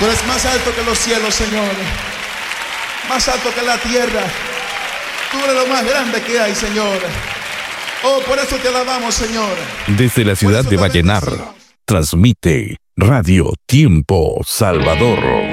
Tú eres más alto que los cielos, Señor. Más alto que la tierra. Tú eres lo más grande que hay, Señor. Oh, por eso te alabamos, Señor. Desde la ciudad de Vallenar, transmite Radio Tiempo Salvador.